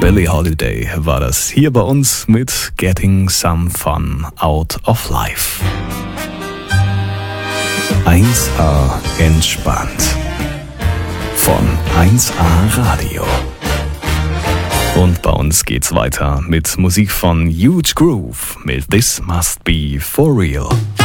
Billie Holiday war das hier bei uns mit Getting Some Fun Out of Life. 1A entspannt von 1A Radio. Und bei uns geht's weiter mit Musik von Huge Groove mit This Must Be For Real.